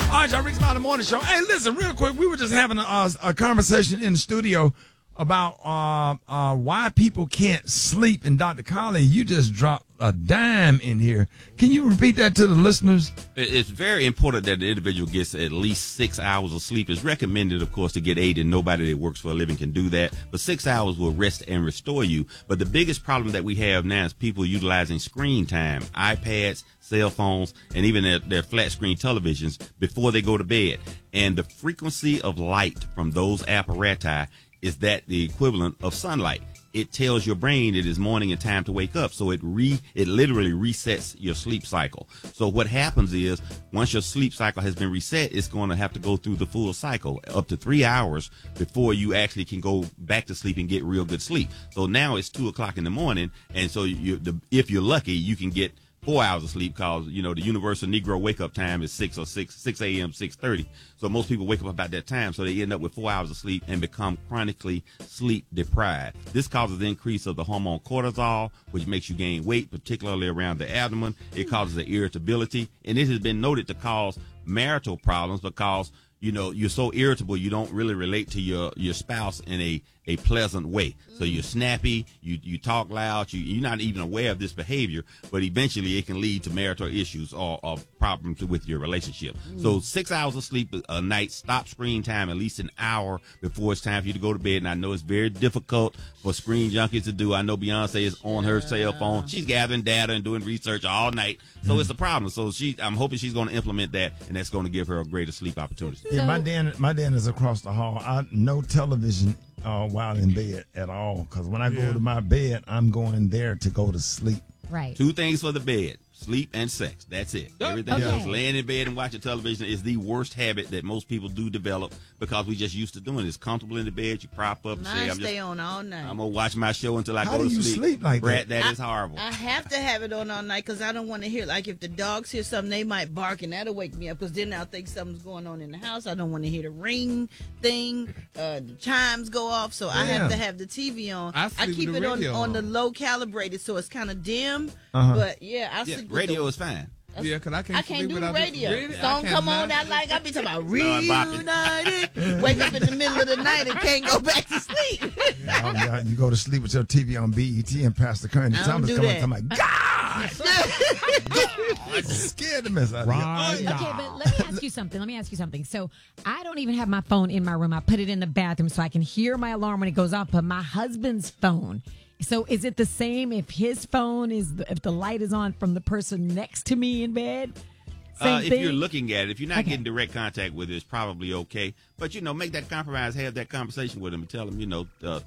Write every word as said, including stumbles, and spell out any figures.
All right, y'all, Rick Smiley Morning Show. Hey, listen, real quick, we were just having a, a conversation in the studio about uh, uh, why people can't sleep. And Doctor Colley, you just dropped a dime in here. Can you repeat that to the listeners? It's very important that the individual gets at least six hours of sleep. It's recommended, of course, to get eight, and nobody that works for a living can do that. But six hours will rest and restore you. But the biggest problem that we have now is people utilizing screen time, iPads, cell phones, and even their, their flat screen televisions before they go to bed. And the frequency of light from those apparati is that the equivalent of sunlight. It tells your brain it is morning and time to wake up. So it re it literally resets your sleep cycle. So what happens is once your sleep cycle has been reset, it's going to have to go through the full cycle up to three hours before you actually can go back to sleep and get real good sleep. So now it's two o'clock in the morning. And so you, the, if you're lucky, you can get four hours of sleep because, you know, the universal Negro wake-up time is six or six, six a.m., six thirty. So most people wake up about that time, so they end up with four hours of sleep and become chronically sleep deprived. This causes the increase of the hormone cortisol, which makes you gain weight, particularly around the abdomen. It causes the irritability, and it has been noted to cause marital problems because, you know, you're so irritable, you don't really relate to your, your spouse in a, a pleasant way. So you're snappy, you, you talk loud, you, you're not even aware of this behavior, but eventually it can lead to marital issues or, or problems with your relationship. Mm. So six hours of sleep a night, stop screen time at least an hour before it's time for you to go to bed. And I know it's very difficult for screen junkies to do. I know Beyonce is on her cell phone. She's gathering data and doing research all night. So mm. it's a problem. So she, I'm hoping she's going to implement that, and that's going to give her a greater sleep opportunity. Yeah, my den, my den is across the hall. I no television uh, while in bed at all, because when I yeah. go to my bed, I'm going there to go to sleep. Right. Two things for the bed: sleep and sex. That's it. Everything okay. else, laying in bed and watching television, is the worst habit that most people do develop because we just used to doing it. It's comfortable in the bed. You prop up and Mine say, I'm stay just, on all night. I'm going to watch my show until I How go do to you sleep. sleep like Brett, that? that is horrible. I have to have it on all night because I don't want to hear, like, if the dogs hear something, they might bark, and that'll wake me up because then I'll think something's going on in the house. I don't want to hear the ring thing, uh, the chimes go off, so I have to have the T V on. I, I keep it on, on. on the low calibrated, so it's kind of dim, Uh-huh. but yeah, I Yeah, sleep radio with is fine. Yeah, because I can't I can't sleep do without the radio. Really? Song I come on, cannot. I like, I be talking about No, I'm bopping. reunited. Wake up in the middle of the night and can't go back to sleep. Oh, yeah, you go to sleep with your T V on B E T and Pastor Kearney I don't Thomas do coming that. come like, God! God! Scared the mess out of you. Right. Okay, but let me ask you something. Let me ask you something. So I don't even have my phone in my room. I put it in the bathroom so I can hear my alarm when it goes off. But my husband's phone. So is it the same if his phone is, if the light is on from the person next to me in bed? Same Uh, if thing? you're looking at it, if you're not Okay. getting direct contact with it, it's probably okay. But, you know, make that compromise, have that conversation with him and tell him, you know, uh,